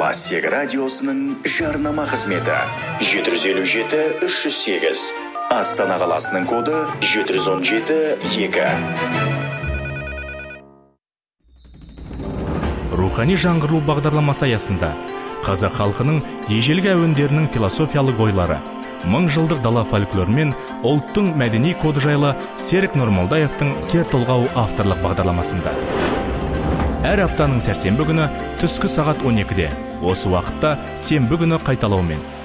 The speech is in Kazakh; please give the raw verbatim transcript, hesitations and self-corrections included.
Классик радиосының жарнама қызметі жеті жүз елу жеті үш жүз сегіз. Астана қаласының коды жеті жүз он жеті екі. Рухани жаңғыру бағдарламасы аясында қазақ халқының ежелгі әуендерінің философиялық ойлары, мың жылдық дала фольклоры мен ұлттың мәдени коды жайлы Серік Нұрмолдаевтың кер толғау авторлық бағдарламасында. Әр аптаның сәрсенбі күні түскі сағат он екіде, осы уақытта сенбі күні қайталаумен